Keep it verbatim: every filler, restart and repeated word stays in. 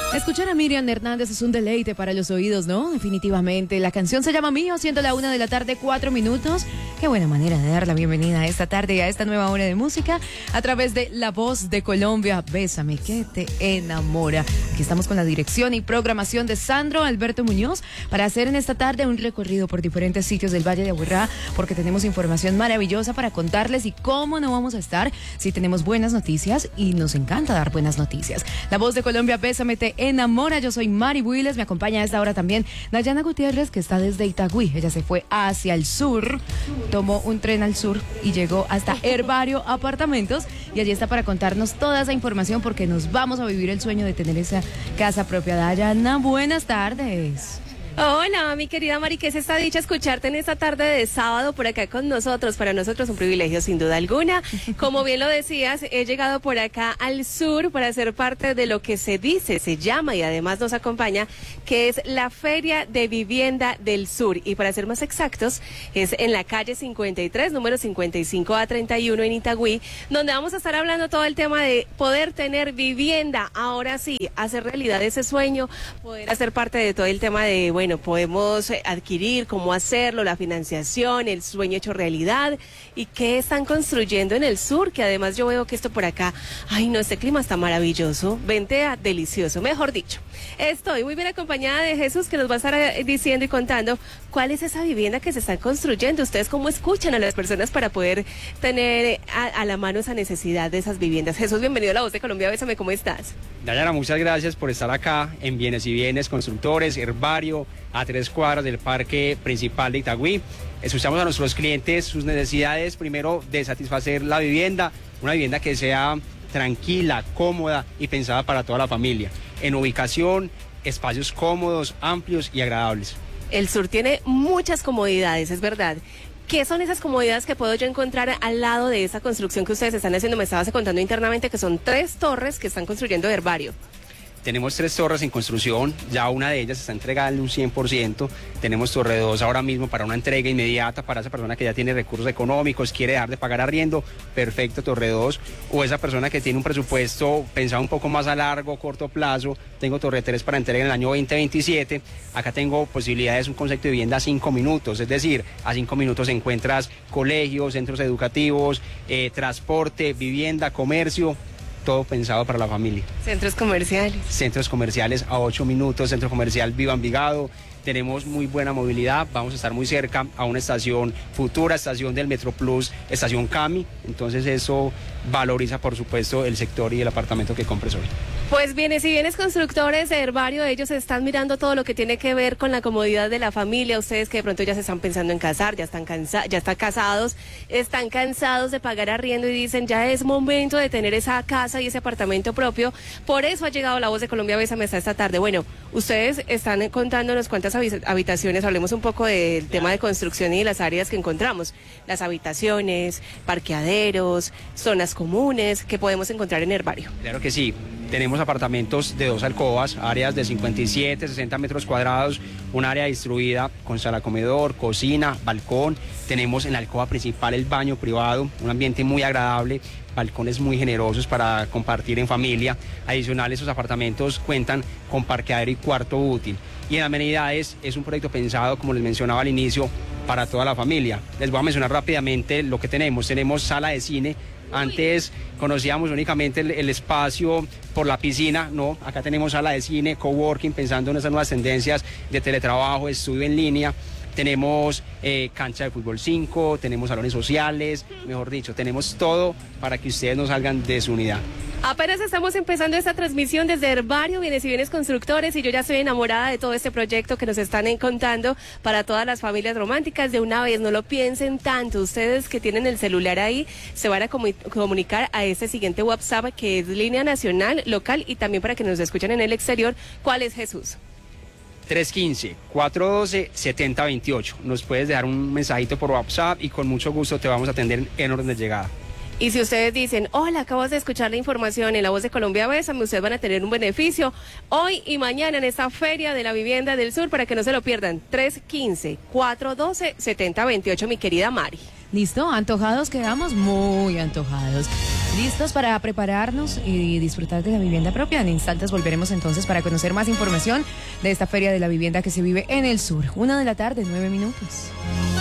Escuchar a Miriam Hernández es un deleite para los oídos, ¿no? Definitivamente. La canción se llama Mío, siendo la una de la tarde, cuatro minutos. Qué buena manera de dar la bienvenida a esta tarde y a esta nueva hora de música a través de La Voz de Colombia. Bésame, que te enamora. Aquí estamos con la dirección y programación de Sandro Alberto Muñoz para hacer en esta tarde un recorrido por diferentes sitios del Valle de Aburrá, porque tenemos información maravillosa para contarles y cómo no vamos a estar si tenemos buenas noticias, y nos encanta dar buenas noticias. La Voz de Colombia, Bésame, te enamora. Yo soy Mari Builes, me acompaña a esta hora también Nayana Gutiérrez, que está desde Itagüí. Ella se fue hacia el sur, tomó un tren al sur y llegó hasta Herbario Apartamentos, y allí está para contarnos toda esa información, porque nos vamos a vivir el sueño de tener esa casa propia. Nayana, buenas tardes. Hola, mi querida Mari, que es esta dicha escucharte en esta tarde de sábado por acá con nosotros. Para nosotros un privilegio sin duda alguna. Como bien lo decías, he llegado por acá al sur para ser parte de lo que se dice, se llama y además nos acompaña, que es la Feria de Vivienda del Sur. Y para ser más exactos, es en la calle cincuenta y tres, número cincuenta y cinco a treinta y uno en Itagüí, donde vamos a estar hablando todo el tema de poder tener vivienda. Ahora sí, hacer realidad ese sueño, poder hacer parte de todo el tema de, bueno, Bueno, podemos adquirir, cómo hacerlo, la financiación, el sueño hecho realidad, y qué están construyendo en el sur, que además yo veo que esto por acá, ay no, este clima está maravilloso, ventea delicioso, mejor dicho. Estoy muy bien acompañada de Jesús, que nos va a estar diciendo y contando cuál es esa vivienda que se está construyendo. Ustedes cómo escuchan a las personas para poder tener a, a la mano esa necesidad de esas viviendas. Jesús, bienvenido a La Voz de Colombia, Bésame, ¿cómo estás? Dayana, muchas gracias por estar acá en Bienes y Bienes Constructores, Herbario, a tres cuadras del parque principal de Itagüí. Escuchamos a nuestros clientes sus necesidades, primero de satisfacer la vivienda, una vivienda que sea tranquila, cómoda y pensada para toda la familia, en ubicación, espacios cómodos, amplios y agradables. El sur tiene muchas comodidades, es verdad. ¿Qué son esas comodidades que puedo yo encontrar al lado de esa construcción que ustedes están haciendo? Me estabas contando internamente que son tres torres que están construyendo Herbario. Tenemos tres torres en construcción, ya una de ellas está entregada en un cien por ciento. Tenemos torre dos ahora mismo para una entrega inmediata para esa persona que ya tiene recursos económicos, quiere dejar de pagar arriendo, perfecto, torre dos. O esa persona que tiene un presupuesto pensado un poco más a largo, corto plazo, tengo torre tres para entrega en el año veinte veintisiete. Acá tengo posibilidades, un concepto de vivienda a cinco minutos, es decir, a cinco minutos encuentras colegios, centros educativos, eh, transporte, vivienda, comercio, todo pensado para la familia. Centros comerciales. Centros comerciales a ocho minutos, centro comercial Viva Envigado. Tenemos muy buena movilidad, vamos a estar muy cerca a una estación futura, estación del Metro Plus, estación Cami, entonces eso valoriza por supuesto el sector y el apartamento que compres hoy. Pues bien, si vienes constructores de Herbario, ellos están mirando todo lo que tiene que ver con la comodidad de la familia. Ustedes que de pronto ya se están pensando en casar, ya están cansa ya están casados, están cansados de pagar arriendo y dicen ya es momento de tener esa casa y ese apartamento propio. Por eso ha llegado La Voz de Colombia, Bésame, hasta esta tarde. Bueno, ustedes están contándonos cuántas habitaciones, hablemos un poco del tema de construcción y de las áreas que encontramos, las habitaciones, parqueaderos, zonas comunes que podemos encontrar en Herbario. Claro que sí. Tenemos apartamentos de dos alcobas, áreas de cincuenta y siete, sesenta metros cuadrados, un área distribuida con sala comedor, cocina, balcón. Tenemos en la alcoba principal el baño privado, un ambiente muy agradable, balcones muy generosos para compartir en familia. Adicional, esos apartamentos cuentan con parqueadero y cuarto útil. Y en amenidades es un proyecto pensado, como les mencionaba al inicio, para toda la familia. Les voy a mencionar rápidamente lo que tenemos. Tenemos sala de cine. Antes conocíamos únicamente el, el espacio por la piscina, no, acá tenemos sala de cine, coworking, pensando en esas nuevas tendencias de teletrabajo, estudio en línea. Tenemos eh, cancha de fútbol cinco, tenemos salones sociales, mejor dicho, tenemos todo para que ustedes no salgan de su unidad. Apenas estamos empezando esta transmisión desde Herbario, Bienes y Bienes Constructores, y yo ya estoy enamorada de todo este proyecto que nos están contando para todas las familias románticas. De una vez, no lo piensen tanto, ustedes que tienen el celular ahí se van a comu comunicar a este siguiente WhatsApp, que es línea nacional, local, y también para que nos escuchen en el exterior. ¿Cuál es, Jesús? tres uno cinco, cuatro uno dos, siete cero dos ocho. Nos puedes dejar un mensajito por WhatsApp y con mucho gusto te vamos a atender en orden de llegada. Y si ustedes dicen, hola, acabas de escuchar la información en La Voz de Colombia, Bésame, ustedes van a tener un beneficio hoy y mañana en esta Feria de la Vivienda del Sur, para que no se lo pierdan. tres uno cinco, cuatro uno dos, siete cero dos ocho, mi querida Mari. ¿Listo? ¿Antojados quedamos? Muy antojados. ¿Listos para prepararnos y disfrutar de la vivienda propia? En instantes volveremos entonces para conocer más información de esta Feria de la Vivienda que se vive en el sur. Una de la tarde, nueve minutos.